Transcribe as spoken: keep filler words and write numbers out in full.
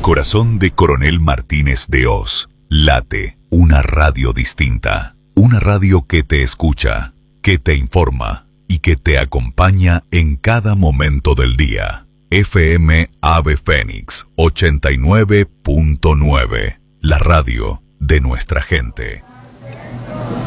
corazón de Coronel Martínez de Hoz late una radio distinta. Una radio que te escucha, que te informa y que te acompaña en cada momento del día. F M Ave Fénix ochenta y nueve punto nueve. La radio de nuestra gente.